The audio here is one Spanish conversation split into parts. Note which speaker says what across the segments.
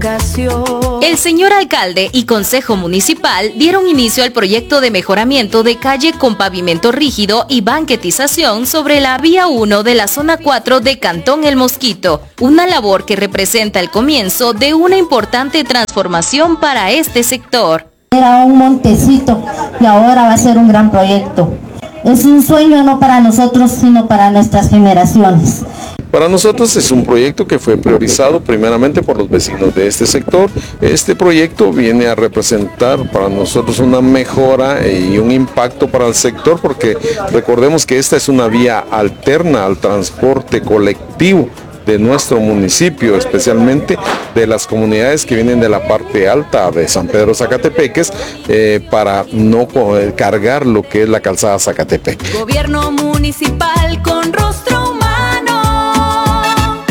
Speaker 1: educación.
Speaker 2: El señor alcalde y consejo municipal dieron inicio al proyecto de mejoramiento de calle con pavimento rígido y banquetización sobre la vía 1 de la zona 4 de Cantón El Mosquito, una labor que representa el comienzo de una importante transformación para este sector.
Speaker 3: Era un montecito y ahora va a ser un gran proyecto. Es un sueño no para nosotros, sino para nuestras generaciones.
Speaker 4: Para nosotros es un proyecto que fue priorizado primeramente por los vecinos de este sector. Este proyecto viene a representar para nosotros una mejora y un impacto para el sector, porque recordemos que esta es una vía alterna al transporte colectivo de nuestro municipio, especialmente de las comunidades que vienen de la parte alta de San Pedro Zacatepeques, para no cargar lo que es la calzada Zacatepec.
Speaker 1: Gobierno municipal con rostro humano.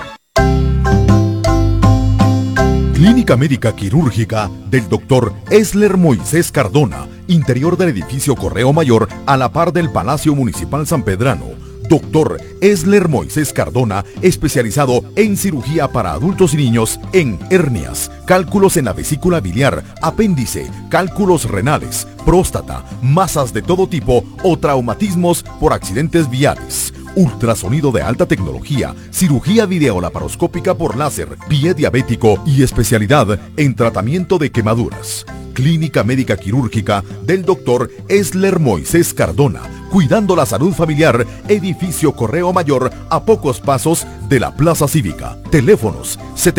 Speaker 5: Clínica Médica Quirúrgica del Dr. Esler Moisés Cardona, interior del edificio Correo Mayor a la par del Palacio Municipal Sanpedrano. Dr. Esler Moisés Cardona, especializado en cirugía para adultos y niños en hernias, cálculos en la vesícula biliar, apéndice, cálculos renales, próstata, masas de todo tipo o traumatismos por accidentes viales. Ultrasonido de alta tecnología, cirugía videolaparoscópica por láser, pie diabético y especialidad en tratamiento de quemaduras. Clínica Médica Quirúrgica del Dr. Esler Moisés Cardona, cuidando la salud familiar, edificio Correo Mayor a pocos pasos de la Plaza Cívica. Teléfonos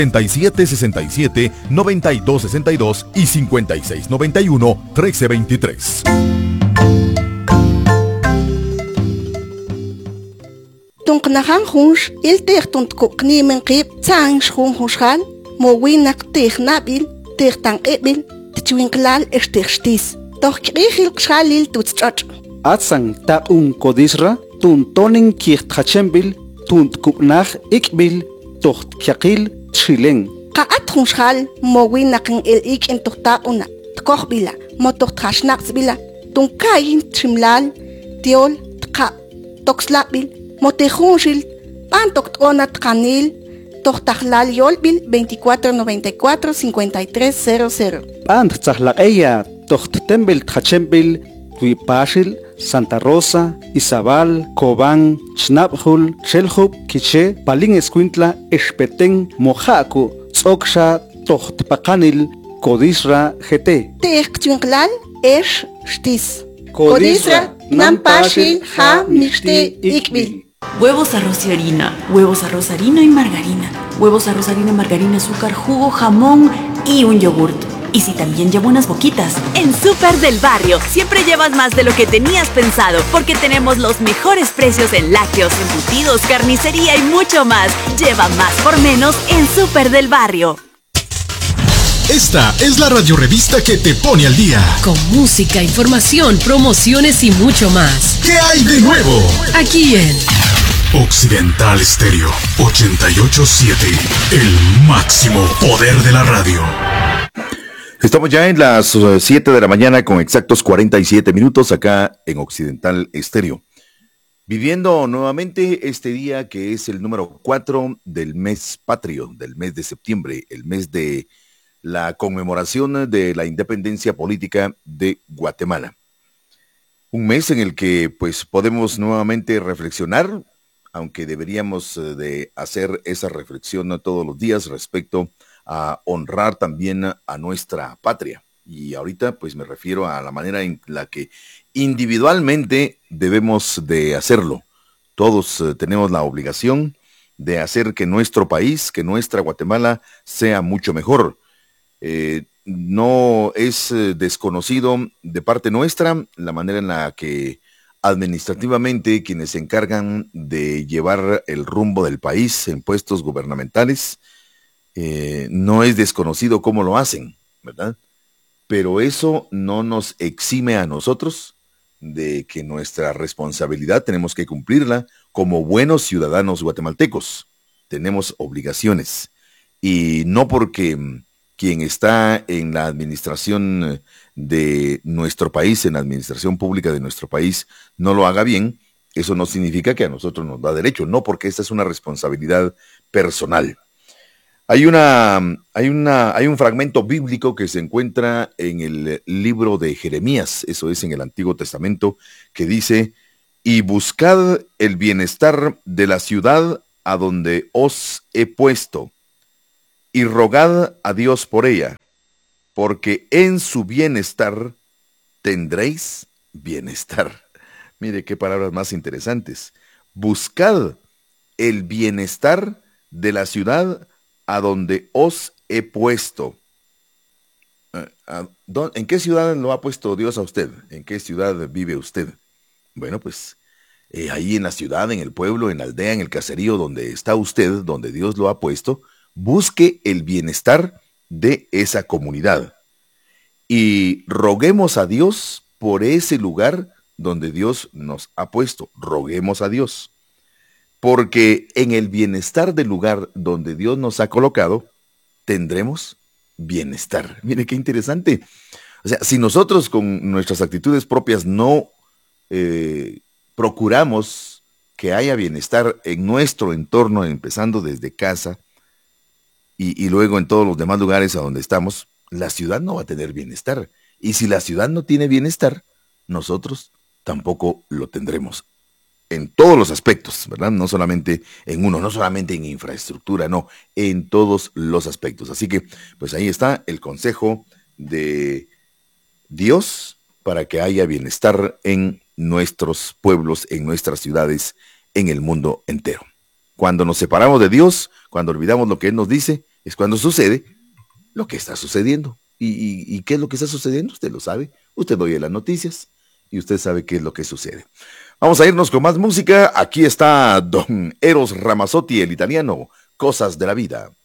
Speaker 5: 7767-9262 y 5691-1323.
Speaker 6: Tunknahan hunsh il tehtunt kokni men qib tsang shun hushal mowinak tehnabil tehtan ebil tchwinklal estechtis doch krihil kshalil tutschach
Speaker 7: Atsang ta kodisra tun tonin kirtachembil tun kupnach ikbil tocht kyakil chileng
Speaker 6: qaat hunshal mowinak el ik en tohta una tkohbila motocht khashnaksbila tun kayin chimlal tiol tka toxlabil Motejunshil, Pantoctonat Canil, Tochtahlal Yolbil, 2494-5300.
Speaker 7: Pant Tzahleya, Tochtembel Tachembil, Tuipashil, Santa Rosa, Izabal, Cobán, Chnabhul, Chelhub, Quiche, Palin Escuintla, Espeten, Mojaco, Tzoksha, Tochtpacanil, Codisra, GT.
Speaker 6: Techtwinklal, Esh, Stis.
Speaker 7: Codisra,
Speaker 6: Nampashil, Ha, Mishte, Ikbil.
Speaker 8: Huevos, arroz y harina, y margarina, huevos, arroz, harina, margarina, azúcar, jugo, jamón y un yogurt. Y si también llevo unas boquitas.
Speaker 9: En Súper del Barrio siempre llevas más de lo que tenías pensado, porque tenemos los mejores precios en lácteos, embutidos, carnicería y mucho más. Lleva más por menos en Súper del Barrio.
Speaker 10: Esta es la radiorevista que te pone al día.
Speaker 11: Con música, información, promociones y mucho más.
Speaker 10: ¿Qué hay de nuevo?
Speaker 11: Aquí en
Speaker 10: Occidental Estéreo 88.7, el máximo poder de la radio.
Speaker 12: Estamos ya en las 7 de la mañana con exactos 47 minutos acá en Occidental Estéreo. Viviendo nuevamente este día que es el número 4 del mes patrio, del mes de septiembre, el mes de la conmemoración de la independencia política de Guatemala. Un mes en el que pues podemos nuevamente reflexionar, aunque deberíamos de hacer esa reflexión todos los días respecto a honrar también a nuestra patria. Y ahorita pues me refiero a la manera en la que individualmente debemos de hacerlo. Todos tenemos la obligación de hacer que nuestro país, que nuestra Guatemala sea mucho mejor. No es desconocido de parte nuestra la manera en la que administrativamente quienes se encargan de llevar el rumbo del país en puestos gubernamentales, no es desconocido cómo lo hacen, ¿verdad? Pero eso no nos exime a nosotros de que nuestra responsabilidad tenemos que cumplirla como buenos ciudadanos guatemaltecos. Tenemos obligaciones y no porque quien está en la administración de nuestro país, en la administración pública de nuestro país, no lo haga bien, eso no significa que a nosotros nos da derecho, no, porque esta es una responsabilidad personal. Hay un fragmento bíblico que se encuentra en el libro de Jeremías, eso es en el Antiguo Testamento, que dice: y buscad el bienestar de la ciudad a donde os he puesto, y rogad a Dios por ella, porque en su bienestar tendréis bienestar. Mire qué palabras más interesantes. Buscad el bienestar de la ciudad a donde os he puesto. ¿En qué ciudad lo ha puesto Dios a usted? ¿En qué ciudad vive usted? Bueno, pues ahí en la ciudad, en el pueblo, en la aldea, en el caserío donde está usted, donde Dios lo ha puesto, busque el bienestar de esa comunidad. Y roguemos a Dios por ese lugar donde Dios nos ha puesto. Roguemos a Dios. Porque en el bienestar del lugar donde Dios nos ha colocado, tendremos bienestar. Mire qué interesante. O sea, si nosotros con nuestras actitudes propias no procuramos que haya bienestar en nuestro entorno, empezando desde casa y luego en todos los demás lugares a donde estamos, la ciudad no va a tener bienestar. Y si la ciudad no tiene bienestar, nosotros tampoco lo tendremos. En todos los aspectos, ¿verdad? No solamente en uno, no solamente en infraestructura, no, en todos los aspectos. Así que, pues ahí está el consejo de Dios para que haya bienestar en nuestros pueblos, en nuestras ciudades, en el mundo entero. Cuando nos separamos de Dios, cuando olvidamos lo que Él nos dice, es cuando sucede lo que está sucediendo. ¿Y qué es lo que está sucediendo? Usted lo sabe, usted oye las noticias y usted sabe qué es lo que sucede. Vamos a irnos con más música. Aquí está Don Eros Ramazzotti, el italiano, Cosas de la Vida.